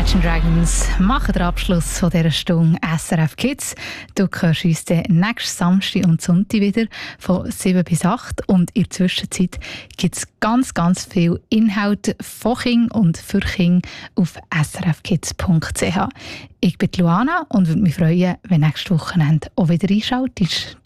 Imagine Dragons machen den Abschluss von dieser Stunde SRF Kids. Du hörst uns dann nächsten Samstag und Sonntag wieder von 7 bis 8. Und in der Zwischenzeit gibt es ganz, ganz viel Inhalt von Kindern und für Kinder auf srfkids.ch. Ich bin Luana und würde mich freuen, wenn nächstes Wochenende auch wieder einschaltest.